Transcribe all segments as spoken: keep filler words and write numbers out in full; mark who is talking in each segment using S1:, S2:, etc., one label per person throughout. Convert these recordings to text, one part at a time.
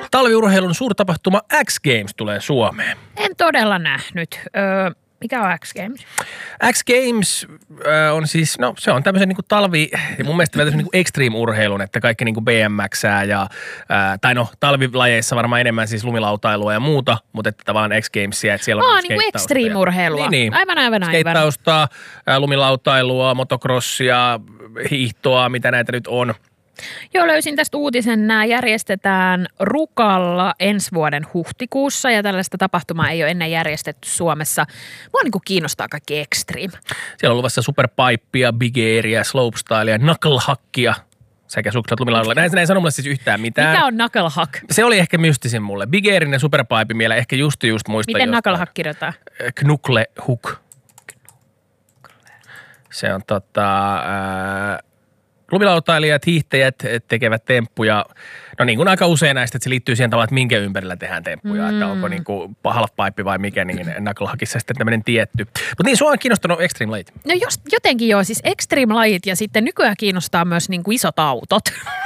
S1: Talviurheilun suurtapahtuma X Games tulee Suomeen.
S2: En todella nähnyt. Öö, mikä on X Games?
S1: X Games äh, on siis, no se on tämmöisen niin kuin talvi, ja mun mielestä vielä niin kuin extreme-urheilun, että kaikki niin kuin B M X:ää ja, äh, tai no talvilajeissa varmaan enemmän siis lumilautailua ja muuta, mutta että vaan X Gamesia, että siellä on
S2: Aa, niin kuin extreme-urheilua.
S1: Niin, niin.
S2: Aivan, aivan, aivan.
S1: Skeittausta, äh, lumilautailua, motocrossia, hiihtoa, mitä näitä nyt on.
S2: Joo, löysin tästä uutisen. Nämä järjestetään Rukalla ensi vuoden huhtikuussa ja tällaista tapahtumaa ei ole ennen järjestetty Suomessa. Mua niin kuin kiinnostaa kaikki extreme.
S1: Siellä on luvassa superpipea, big airia, slopestylea, knucklehackia sekä sukset lumilaudalla. Näin ei sano mulle siis yhtään mitään.
S2: Mikä on knucklehack?
S1: Se oli ehkä mystisin mulle. Big airin ja superpipe vielä ehkä just just muistan.
S2: Miten knucklehack kirjoittaa?
S1: Knucklehook. Se on tota... Ää, lumilautailijat, hiihtäjät tekevät temppuja. No niin kuin aika usein näistä, että se liittyy siihen tavallaan, että minkä ympärillä tehdään temppuja. Mm. Että onko niin kuin halfpipe vai mikä, niin knucklehackissa sitten tämmöinen tietty. Mutta niin, sua on kiinnostanut extreme-lajit.
S2: No jos, jotenkin joo, siis extreme-lajit ja sitten nykyään kiinnostaa myös niin kuin isot autot.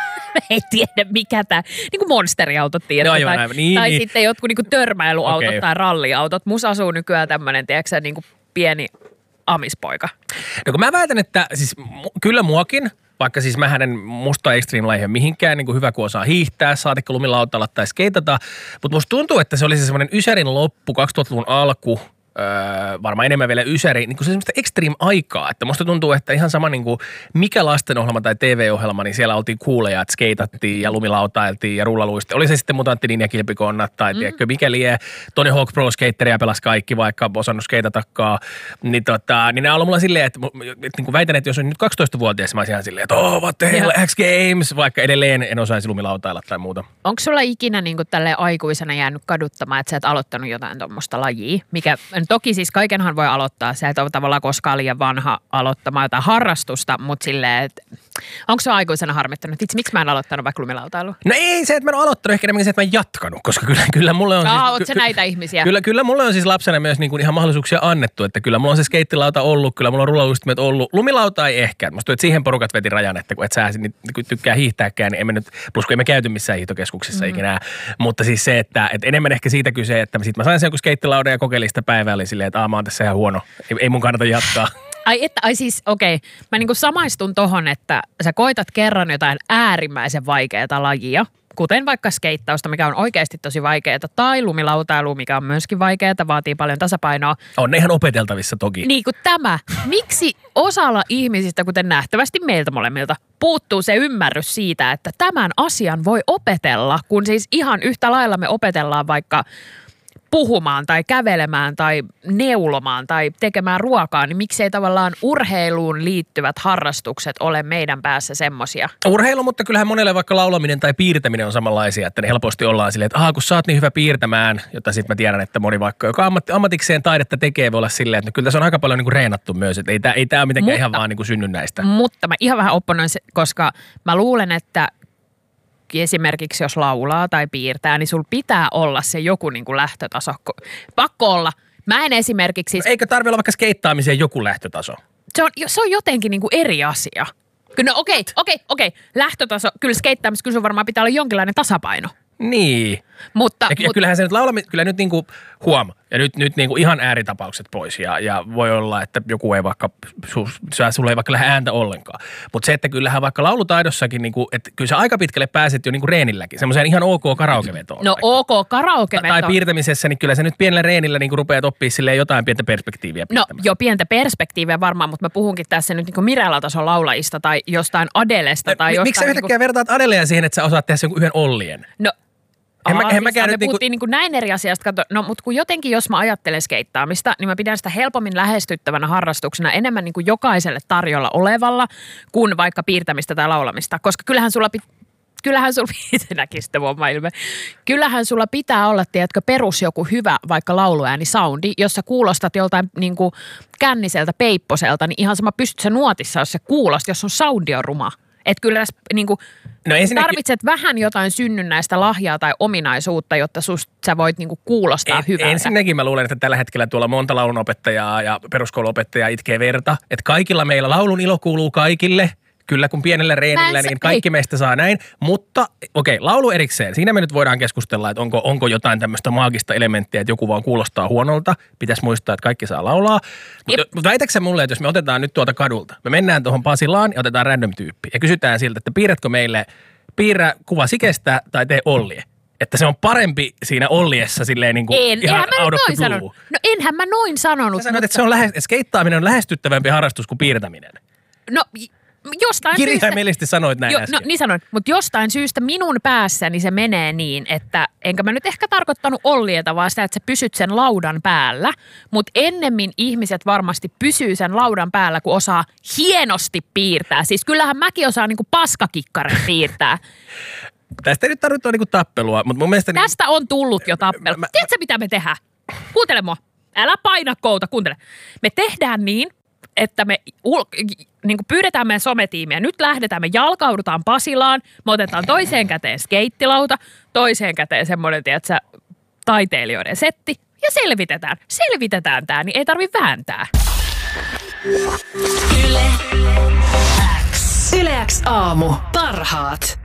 S2: Ei tiedä mikä tämä, niin kuin monsteriautot tiedät.
S1: No,
S2: tai
S1: niin,
S2: tai
S1: niin.
S2: sitten jotkut niin kuin törmäilyautot
S1: okay.
S2: tai ralliautot. Mus asuu nykyään tämmöinen, tiedätkö niin kuin pieni amispoika.
S1: No kun mä väitän, että siis kyllä muakin, vaikka siis mähän en musta extreme-lajia mihinkään, niin kuin hyvä kun osaa hiihtää, saatikko lumilautalla tai skeitata. Mutta musta tuntuu, että se oli se semmoinen ysärin loppu, kaksituhattaluvun alku, öö, varmaan enemmän vielä ysäri, niin kuin se semmoista extreme-aikaa. Että musta tuntuu, että ihan sama niin kuin mikä lastenohjelma tai T V-ohjelma, niin siellä oltiin kuuleja, että skeitattiin ja lumilautailtiin ja rullaluiste. Oli se sitten Mutantti Ninja Kilpikonnat tai mm. tiedätkö, mikä lie. Tony Hawk Pro Skateria pelasi kaikki, vaikka osannut skeitatakaan. Niin, tota, niin ne on ollut mulla silleen, että, että niin kuin väitän, että jos on nyt kaksitoistavuotias, mä olisin ihan silleen, että oh, what the hell, X Games, vaikka edelleen en osaisi lumilautailla tai muuta.
S2: Onko sulla ikinä niin kuin tälleen aikuisena jäänyt kaduttamaan, että sä et aloittanut jotain tuommoista lajia, mikä toki siis kaikenhan voi aloittaa. Sä et ole tavallaan koskaan liian vanha aloittamaan jotain harrastusta, mutta silleen, että onko se aikuisena harmittanut? Itse miksi mä en aloittanut vaikka lumilautailua?
S1: No ei se, että mä en ole aloittanut, ehkä enemmänkin se, että mä en jatkanut, koska kyllä, kyllä mulle on...
S2: Aa,
S1: siis,
S2: oot sä
S1: ky-
S2: näitä ihmisiä?
S1: Kyllä, kyllä mulle on siis lapsena myös niin kuin ihan mahdollisuuksia annettu, että kyllä mulla on se skeittilauta ollut, kyllä mulla on rullaluistimet ollut. Lumilauta ei ehkä. Musta tuntuu, että siihen porukat veti rajan, että kun et sä niin, kun tykkää hiihtääkään, niin emme nyt, plus kun emme käyty missään hiihtokeskuksissa mm-hmm. ikinä. Mutta siis se, että, että enemmän ehkä siitä kyse, että sit mä sain sen joku skeittilaudan ja kokeilin sitä päivää, oli silleen, että aah, mä oon tässä ihan huono. Ei, ei mun kannata jatkaa.
S2: Ai, että, ai siis, okei. Okay. Mä niinku samaistun tohon, että sä koitat kerran jotain äärimmäisen vaikeaa lajia, kuten vaikka skeittausta, mikä on oikeasti tosi vaikeaa, tai lumilautailu, mikä on myöskin vaikeaa, vaatii paljon tasapainoa.
S1: On ne ihan opeteltavissa toki.
S2: Niin kuin tämä. Miksi osalla ihmisistä, kuten nähtävästi meiltä molemmilta, puuttuu se ymmärrys siitä, että tämän asian voi opetella, kun siis ihan yhtä lailla me opetellaan vaikka puhumaan tai kävelemään tai neulomaan tai tekemään ruokaa, niin miksei tavallaan urheiluun liittyvät harrastukset ole meidän päässä semmosia?
S1: Urheilu, mutta kyllähän monelle vaikka laulaminen tai piirtäminen on samanlaisia, että ne helposti ollaan silleen, että aha, kun sä oot niin hyvä piirtämään, jotta sitten mä tiedän, että moni vaikka, joka ammat, ammatikseen taidetta tekee, voi olla silleen, että no, kyllä tässä on aika paljon niin kuin reenattu myös, että ei tämä ei tää ole mitenkään mutta, ihan vaan niin kuin synny näistä.
S2: Mutta mä ihan vähän opponoin, koska mä luulen, että esimerkiksi jos laulaa tai piirtää, niin sul pitää olla se joku niin kuin lähtötaso. Pakko olla. Mä en esimerkiksi...
S1: No, eikö tarvitse olla vaikka skeittaamiseen joku lähtötaso?
S2: Se on, se on jotenkin niin kuin eri asia. No okei, okei, okei. Lähtötaso, kyllä skeittaamisessa kyllä sun varmaan pitää olla jonkinlainen tasapaino.
S1: Niin.
S2: Mutta,
S1: ja,
S2: mutta,
S1: ja kyllähän se nyt laulami, kyllä nyt niinku huom, ja nyt, nyt niinku ihan ääritapaukset pois, ja, ja voi olla, että joku ei vaikka, su, sulla ei vaikka lähde ääntä ollenkaan. Mutta se, että kyllähän vaikka laulutaidossakin, niinku, että kyllä sä aika pitkälle pääset jo niinku reenilläkin, semmoiseen ihan ok karaokevetoon.
S2: No ok karaokeveto.
S1: Tai piirtämisessä, niin kyllä sä nyt pienellä reenillä niinku rupeat oppii silleen jotain pientä perspektiiviä piirtämään.
S2: No jo pientä perspektiiviä varmaan, mutta mä puhunkin tässä nyt niinku Mirella-tason laulajista tai jostain Adelesta. Tai
S1: no, miksi sä yhtäkkiä niinku... vertaat Adelea siihen, että sä osaat tehdä sen yhden Ollien? No.
S2: En mä, en mä siis me puhuttiin niinku... niin näin eri asiasta. Kato, no, mutta kun jotenkin, jos mä ajattelen skeittaamista, niin mä pidän sitä helpommin lähestyttävänä harrastuksena enemmän niin kuin jokaiselle tarjolla olevalla kuin vaikka piirtämistä tai laulamista. Koska kyllähän sulla, pit... kyllähän sulla, kyllähän sulla pitää olla, tiedätkö, perus joku hyvä vaikka lauluääni soundi, jos sä kuulostat joltain niin kuin känniseltä, peipposelta, niin ihan sama pystyt sä nuotissa, jos sä kuulostat, jos sun soundi on ruma. Että kyllä tässä niin kuin, no tarvitset vähän jotain synnynnäistä lahjaa tai ominaisuutta, jotta susta sä voit niin kuin kuulostaa en, hyvältä.
S1: Ensinnäkin mä luulen, että tällä hetkellä tuolla monta laulunopettajaa ja peruskouluopettajaa itkee verta. Että kaikilla meillä laulun ilo kuuluu kaikille. Kyllä, kun pienellä reenillä, niin kaikki ei. meistä saa näin. Mutta okei, okay, laulu erikseen. Siinä me nyt voidaan keskustella, että onko, onko jotain tämmöistä maagista elementtiä, että joku vaan kuulostaa huonolta. Pitäisi muistaa, että kaikki saa laulaa. Mutta mut väitätkö sä mulle, että jos me otetaan nyt tuolta kadulta, me mennään tuohon Pasilaan ja otetaan random tyyppi ja kysytään siltä, että piirrätkö meille, piirrä kuva Sikestä tai tee Ollie. Että se on parempi siinä Olliessa silleen niin kuin
S2: en,
S1: ihan
S2: out of the blue. No enhän mä noin sanonut.
S1: Sä sanoit, mutta... että se on lähe, skeittaaminen on lähestyttävämpi harrastus kuin piirtäminen.
S2: No jostain
S1: kirjaimellisesti
S2: syystä...
S1: sanoit näin
S2: jo,
S1: äsken.
S2: No niin sanoin, mutta jostain syystä minun päässäni se menee niin, että enkä mä nyt ehkä tarkoittanut Ollieta, vaan sitä, että sä pysyt sen laudan päällä. Mutta ennemmin ihmiset varmasti pysyy sen laudan päällä, kun osaa hienosti piirtää. Siis kyllähän mäkin osaan niinku paskakikkaren piirtää.
S1: Tästä ei nyt tarvitse niinku tappelua, mutta mun mielestä...
S2: Tästä on tullut jo tappelu. Mä, Tiedätkö mitä me tehdään? Kuuntele mua. Älä paina kouta, kuuntele. Me tehdään niin, että me ul- niin kuin pyydetään meidän sometiimiä. Nyt lähdetään, me jalkaudutaan Pasilaan, me otetaan toiseen käteen skeittilauta, toiseen käteen semmoinen, tiedätkö, taiteilijoiden setti ja selvitetään. Selvitetään tää, niin ei tarvi vääntää.
S3: Yle X. Yle X aamu. Parhaat.